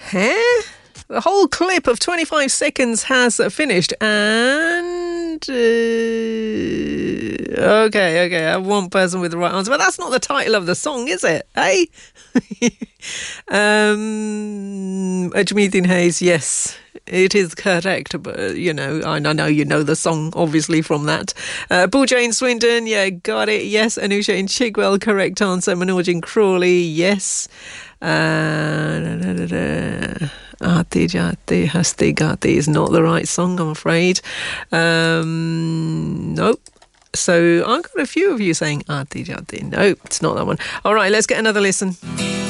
Huh? The whole clip of 25 seconds has finished, and okay, I have one person with the right answer, but that's not the title of the song, is it? Hey, Ajmeedin Hayes, yes. It is correct, but, I know you know the song, obviously, from that. Paul Jane Swindon, yeah, got it, yes. Anusha in Chigwell, correct answer. Manoj in Crawley, yes. Aate Jaate Haste Gaate is not the right song, I'm afraid. Nope. So I've got a few of you saying Aate Jaate. Nope, it's not that one. All right, let's get another listen.